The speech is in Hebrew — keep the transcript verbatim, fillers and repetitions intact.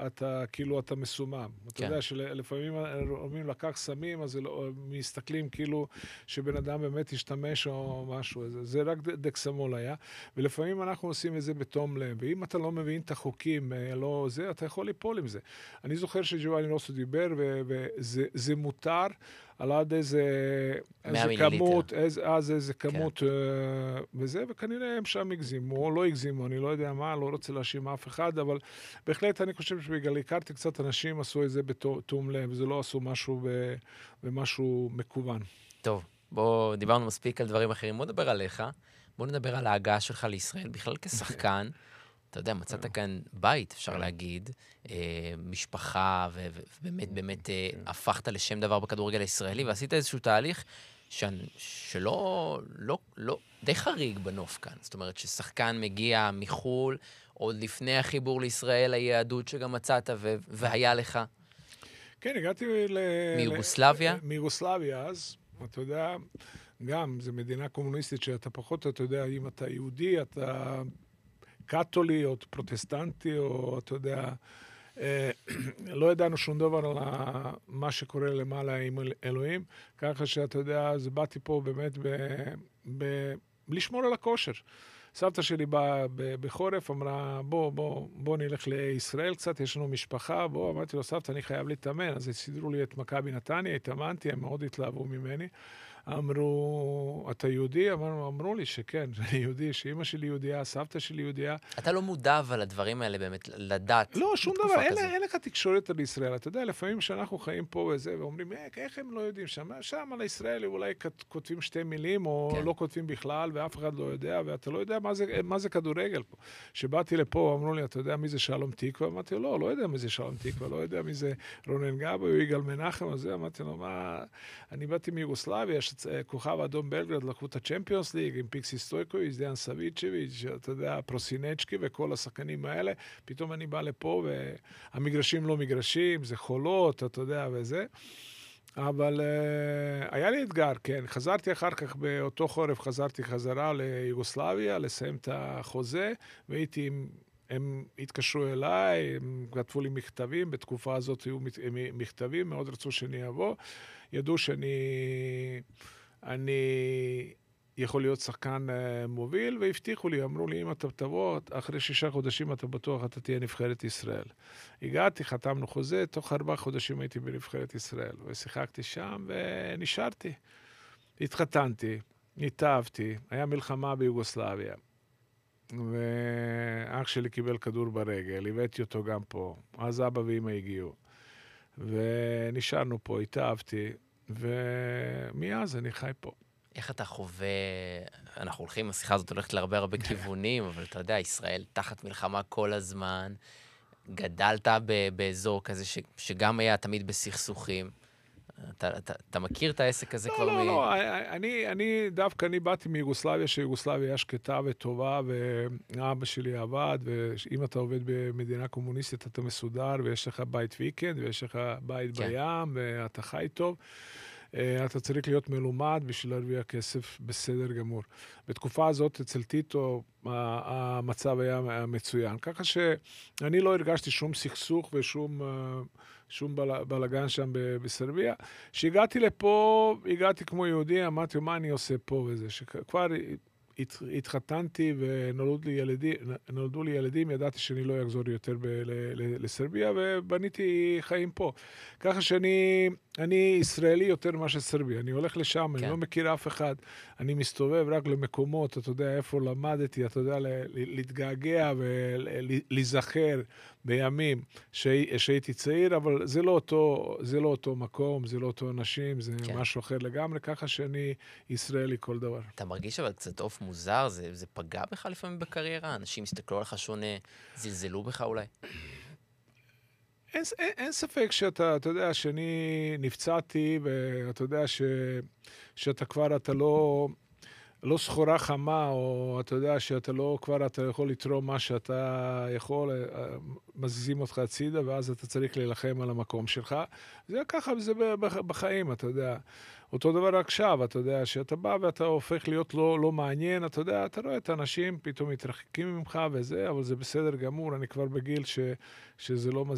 אתה כאילו אתה מסומם. אתה כן. יודע שלפעמים אומרים לקח סמים, אז לא, מסתכלים כאילו שבן אדם באמת השתמש או משהו. זה, זה רק דקסמול היה. ולפעמים אנחנו עושים את זה בתום לב. ואם אתה לא מבין את החוקים, לא זה, אתה יכול ליפול עם זה. אני זוכר שג'ובאני רוסו דיבר, וזה זה מותר על עד איזה, איזה כמות, איזה, אז איזה כמות, כן. וזה, וכנראה הם שם הגזימו, או לא הגזימו, אני לא יודע מה, לא רוצה להאשים אף אחד, אבל בהחלט אני חושב שבגלל הכרתי קצת אנשים עשו את זה בתום לב, וזה לא עשו משהו במשהו מקוון. טוב, בוא, דיברנו מספיק על דברים אחרים, בוא נדבר עליך, בוא נדבר על ההגעה שלך לישראל, בכלל כשחקן, אתה יודע, מצאת כאן בית, אפשר להגיד, משפחה, ובאמת, באמת הפכת לשם דבר בכדורגל הישראלי, ועשית איזשהו תהליך שלא, לא, לא, די חריג בנוף כאן. זאת אומרת, ששחקן מגיע מחול, עוד לפני החיבור לישראל, היהדות שגם מצאת, והיה לך. כן, הגעתי ל... מיוגוסלביה? מיוגוסלביה, אז, אתה יודע, גם, זו מדינה קומוניסטית שאתה פחות, אתה יודע, אם אתה יהודי, אתה... קתולי או פרוטסטנטי, או אתה יודע, לא ידענו שום דבר על מה שקורה למעלה עם אלוהים, ככה שאתה יודע, אז באתי פה באמת ב, ב, לשמור על הכושר. סבתא שלי באה בחורף, אמרה, בוא, בוא, בוא נלך לישראל קצת, יש לנו משפחה, בוא, אמרתי לו, סבתא, אני חייב להתאמן, אז סידרו לי את מכבי נתניה, התאמנתי, הם מאוד התלהבו ממני. אמרו, אתה יהודי? אמרו, אמרו לי שכן, שאני יהודי, שאמא שלי יהודייה, סבתא שלי יהודייה. אתה לא מודע אבל לדברים האלה באמת, לדעת. לא, שום דבר, אין, אין לך תקשורת על ישראל. אתה יודע, לפעמים שאנחנו חיים פה וזה, ואומרים, איך הם לא יודעים שם? שם על ישראל אולי כותבים שתי מילים, או כן. לא כותבים בכלל, ואף אחד לא יודע, ואתה לא יודע מה זה, מה זה כדורגל פה. שבאתי לפה, אמרו לי, אתה יודע מי זה שלום תקווה? אמרתי, לא, לא יודע מי זה שלום תקווה, לא יודע מי זה רונן גבו, יגאל מנחם, וזה, אמרתי לו, מה... אני באתי מיוגוסלביה, כוכב אדום בלגרד לקחו את הצ'מפיונס ליג עם פיקסי סטויקוביץ', דיאן סביצ'ביץ', אתה יודע, פרוסינצ'קי וכל השחקנים האלה. פתאום אני בא לפה והמגרשים לא מגרשים, זה חולות, אתה יודע, וזה. אבל uh, היה לי אתגר, כן. חזרתי אחר כך, באותו חורף חזרתי חזרה ליוגוסלביה, לסיים את החוזה, והייתי עם... הם התקשרו אליי, הם כתבו לי מכתבים, בתקופה הזאת היו מכתבים, מאוד רצו שאני אבוא. ידעו שאני אני יכול להיות שחקן uh, מוביל, והבטיחו לי, אמרו לי, אם אתה תבוא, אחרי שישה חודשים אתה בטוח, אתה תהיה נבחרת ישראל. הגעתי, חתמנו חוזה, תוך ארבעה חודשים הייתי בנבחרת ישראל, ושיחקתי שם ונשארתי. התחתנתי, התאהבתי, היה מלחמה ביוגוסלביה. ואח שלי קיבל כדור ברגל, הבאתי אותו גם פה, אז אבא ואמא הגיעו, ונשארנו פה, התאהבתי, ומאז אני חי פה. איך אתה חווה, אנחנו הולכים, השיחה הזאת הולכת להרבה הרבה כיוונים, אבל אתה יודע, ישראל תחת מלחמה כל הזמן, גדלת באזור כזה ש, שגם היה תמיד בסכסוכים, אתה, אתה, אתה מכיר את העסק הזה לא, כבר? לא, מ... לא, לא, אני, אני דווקא, אני באתי מיוגוסלביה, שיוגוסלביה היה שקטה וטובה, ואבא שלי עבד, ואם אתה עובד במדינה קומוניסטית, אתה מסודר, ויש לך בית ויקנד, ויש לך בית כן. בים, ואתה חי טוב. אתה צריך להיות מלומד בשביל להרוויח כסף בסדר גמור. בתקופה הזאת, אצל טיטו, המצב היה מצוין. ככה שאני לא הרגשתי שום סכסוך ושום שום בלגן שם בסרביה. כשהגעתי לפה, הגעתי כמו יהודי, אמרתי, מה אני עושה פה וזה? שכבר התחתנתי ונולדו לי ילדים, נולדו לי ילדים, ידעתי שאני לא אחזור יותר ב- ל- לסרביה, ובניתי חיים פה. ככה שאני אני ישראלי יותר ממה שסרבי. אני הולך לשם, כן. אני לא מכיר אף אחד. אני מסתובב רק למקומות, אתה יודע איפה למדתי, אתה יודע, להתגעגע ולהיזכר בימים שהייתי צעיר, אבל זה לא אותו, זה לא אותו מקום, זה לא אותו אנשים, זה כן. משהו אחר לגמרי, ככה שאני ישראלי כל דבר. אתה מרגיש אבל קצת עוף מוזר, זה, זה פגע בך לפעמים בקריירה? אנשים הסתכלו עליך שונה, זלזלו בך אולי? אין, אין, אין ספק שאתה, אתה יודע, שאני נפצעתי, ואתה יודע ש, שאתה כבר, אתה לא, לא סחורה חמה, או אתה יודע שאתה לא, כבר אתה יכול לתרום מה שאתה יכול, מזיזים אותך הצידה, ואז אתה צריך להילחם על המקום שלך. זה ככה, זה בחיים, אתה יודע. אותו דבר עכשיו, אתה יודע, שאתה בא ואתה הופך להיות לא, לא מעניין, אתה יודע, אתה רואה את האנשים, פתאום מתרחקים ממך וזה, אבל זה בסדר גמור, אני כבר בגיל ש, שזה לא מזיז.